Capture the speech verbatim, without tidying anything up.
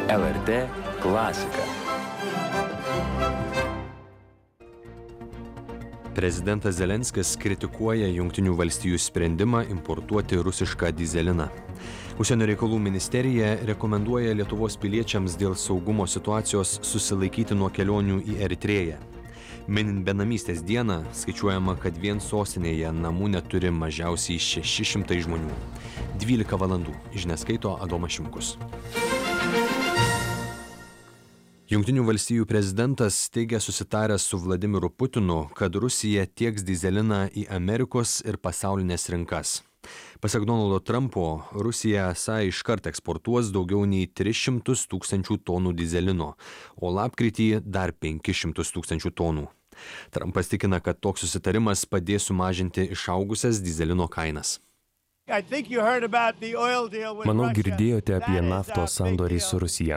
L R T klasika. Prezidentas Zelenskis kritikuoja Jungtinių valstijų sprendimą importuoti rusišką dyzeliną. Užsienio reikalų ministerija rekomenduoja Lietuvos piliečiams dėl saugumo situacijos susilaikyti nuo kelionių į Eritrėją. Minint benamystės dieną, skaičiuojama, kad vien sostinėje namų neturi mažiausiai šeši šimtai žmonių. dvylika valandų. Žinias skaito Adomas Šimkus. Jungtinių valstijų prezidentas teigia susitaręs su Vladimiru Putinu, kad Rusija tieks dyzeliną į Amerikos ir pasaulinės rinkas. Pasak Donaldo Trumpo, Rusija esą iškart eksportuos daugiau nei tris šimtus tūkstančių tonų dyzelino, o lapkritį dar penkis šimtus tūkstančių tonų. Trumpas tikina, kad toks susitarimas padės sumažinti išaugusias dyzelino kainas. Manau, girdėjote apie naftos sandorį su Rusija.